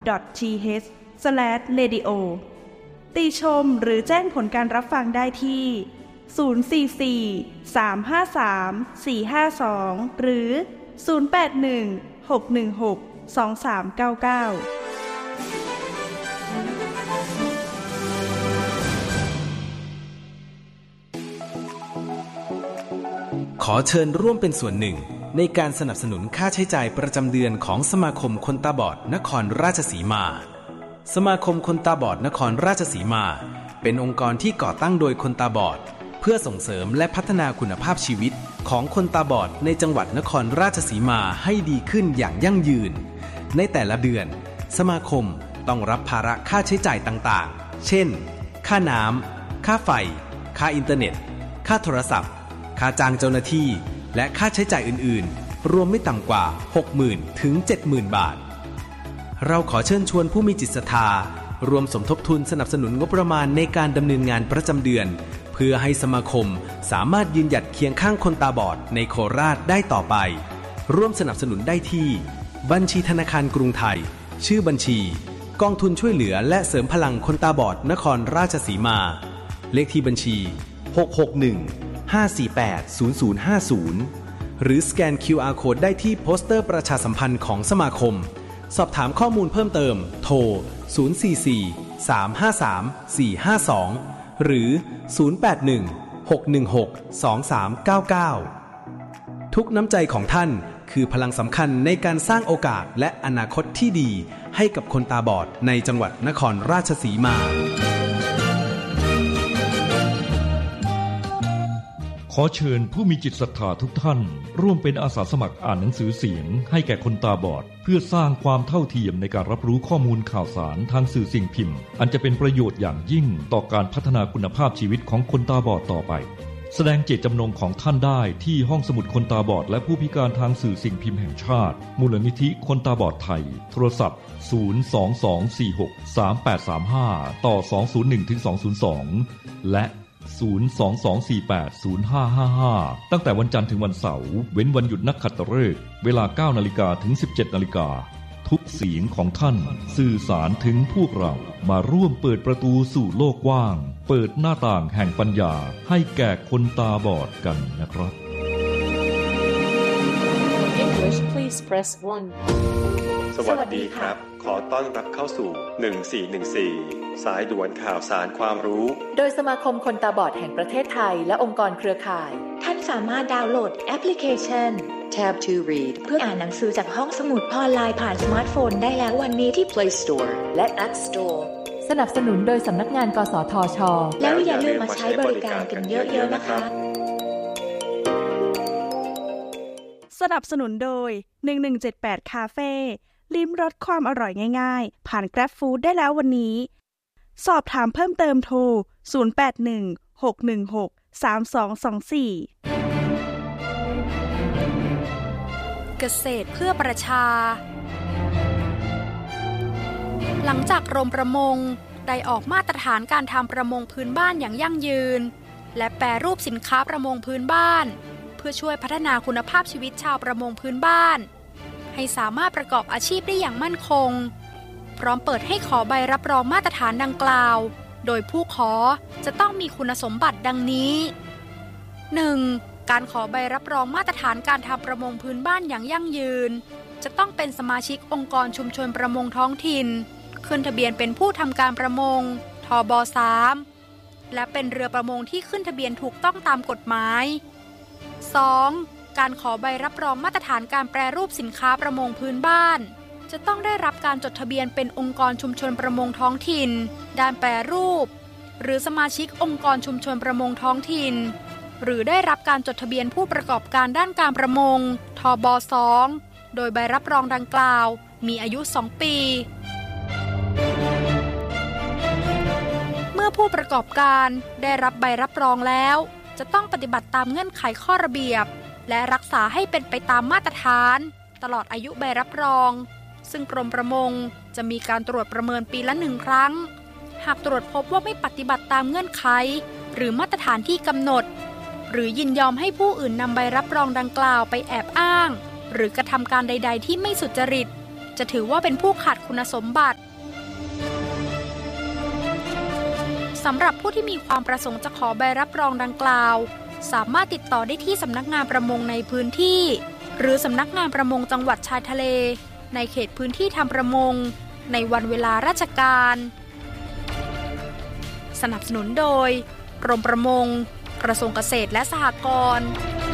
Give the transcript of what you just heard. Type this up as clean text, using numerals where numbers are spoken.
www.radio ติชมหรือแจ้งผลการรับฟังได้ที่044-353-452หรือ081-616-2399 ขอเชิญร่วมเป็นส่วนหนึ่งในการสนับสนุนค่าใช้จ่ายประจำเดือนของสมาคมคนตาบอดนครราชสีมาสมาคมคนตาบอดนครราชสีมาเป็นองค์กรที่ก่อตั้งโดยคนตาบอดเพื่อส่งเสริมและพัฒนาคุณภาพชีวิตของคนตาบอดในจังหวัดนครราชสีมาให้ดีขึ้นอย่างยั่งยืนในแต่ละเดือนสมาคมต้องรับภาระค่าใช้จ่ายต่างๆเช่นค่าน้ำค่าไฟค่าอินเทอร์เน็ตค่าโทรศัพท์ค่าจ้างเจ้าหน้าที่และค่าใช้จ่ายอื่นๆรวมไม่ต่ำกว่า 60,000 ถึง 70,000 บาทเราขอเชิญชวนผู้มีจิตศรัทธารวมสมทบทุนสนับสนุนงบประมาณในการดำเนินงานประจำเดือนเพื่อให้สมาคมสามารถยืนหยัดเคียงข้างคนตาบอดในโคราชได้ต่อไปร่วมสนับสนุนได้ที่บัญชีธนาคารกรุงไทยชื่อบัญชีกองทุนช่วยเหลือและเสริมพลังคนตาบอดนครราชสีมาเลขที่บัญชี661-548-0050หรือสแกน QR Code ได้ที่โปสเตอร์ประชาสัมพันธ์ของสมาคมสอบถามข้อมูลเพิ่มเติมโทร044-353-452หรือ081-616-2399ทุกน้ำใจของท่านคือพลังสำคัญในการสร้างโอกาสและอนาคตที่ดีให้กับคนตาบอดในจังหวัดนครราชสีมาขอเชิญผู้มีจิตศรัทธาทุกท่านร่วมเป็นอาสาสมัครอ่านหนังสือเสียงให้แก่คนตาบอดเพื่อสร้างความเท่าเทียมในการรับรู้ข้อมูลข่าวสารทางสื่อสิ่งพิมพ์อันจะเป็นประโยชน์อย่างยิ่งต่อการพัฒนาคุณภาพชีวิตของคนตาบอดต่อไปแสดงเจตจำนงของท่านได้ที่ห้องสมุดคนตาบอดและผู้พิการทางสื่อสิ่งพิมพ์แห่งชาติมูลนิธิคนตาบอดไทยโทรศัพท์022463835ต่อ201-202และ022480555ตั้งแต่วันจันทร์ถึงวันเสาร์เว้นวันหยุดนักขัตฤกษ์เวลา 9:00 นถึง 17:00 นทุกเสียงของท่านสื่อสารถึงพวกเรามาร่วมเปิดประตูสู่โลกกว้างเปิดหน้าต่างแห่งปัญญาให้แก่คนตาบอดกันนะครับ English please press 1 สวัสดีครับขอต้อนรับเข้าสู่1414สายด่วนข่าวสารความรู้โดยสมาคมคนตาบอดแห่งประเทศไทยและองค์กรเครือข่ายท่านสามารถดาวน์โหลดแอปพลิเคชัน Tab to Read เพื่ออ่านหนังสือจากห้องสมุดออนไลน์ผ่านสมาร์ทโฟนได้แล้ววันนี้ที่ Play Store และ App Store สนับสนุนโดยสำนักงานกสทช. แล้วอย่าลืมมาใช้บริการกันเยอะๆนะคะสนับสนุนโดย1178คาเฟ่ลิ้มรสความอร่อยง่ายๆผ่าน Grab Food ได้แล้ววันนี้สอบถามเพิ่มเติมโทร0816163224 เกษตรเพื่อประชาหลังจากกรมประมงได้ออกมาตรฐานการทำประมงพื้นบ้านอย่างยั่งยืนและแปรรูปสินค้าประมงพื้นบ้านเพื่อช่วยพัฒนาคุณภาพชีวิตชาวประมงพื้นบ้านให้สามารถประกอบอาชีพได้อย่างมั่นคงพร้อมเปิดให้ขอใบรับรองมาตรฐานดังกล่าวโดยผู้ขอจะต้องมีคุณสมบัติดังนี้ 1. การขอใบรับรองมาตรฐานการทำประมงพื้นบ้านอย่างยั่งยืนจะต้องเป็นสมาชิกองค์กรชุมชนประมงท้องถิ่นขึ้นทะเบียนเป็นผู้ทำการประมงทบ3และเป็นเรือประมงที่ขึ้นทะเบียนถูกต้องตามกฎหมาย 2. การขอใบรับรองมาตรฐานการแปรรูปสินค้าประมงพื้นบ้านจะต้องได้รับการจดทะเบียนเป็นองค์กรชุมชนประมงท้องถิ่นด้านแปรรูปหรือสมาชิกองค์กรชุมชนประมงท้องถิ่นหรือได้รับการจดทะเบียนผู้ประกอบการด้านการประมงทบ2โดยใบรับรองดังกล่าวมีอายุ2 ปีเมื่อผู้ประกอบการได้รับใบรับรองแล้วจะต้องปฏิบัติตามเงื่อนไขข้อระเบียบและรักษาให้เป็นไปตามมาตรฐานตลอดอายุใบรับรองซึ่งกรมประมงจะมีการตรวจประเมินปีละ1 ครั้งหากตรวจพบว่าไม่ปฏิบัติตามเงื่อนไขหรือมาตรฐานที่กำหนดหรือยินยอมให้ผู้อื่นนำใบรับรองดังกล่าวไปแอบอ้างหรือกระทำการใดๆที่ไม่สุจริตจะถือว่าเป็นผู้ขาดคุณสมบัติสำหรับผู้ที่มีความประสงค์จะขอใบรับรองดังกล่าวสามารถติดต่อได้ที่สำนักงานประมงในพื้นที่หรือสำนักงานประมงจังหวัดชายทะเลในเขตพื้นที่ทำประมงในวันเวลาราชการสนับสนุนโดยกรมประมงกระทรวงเกษตรและสหกรณ์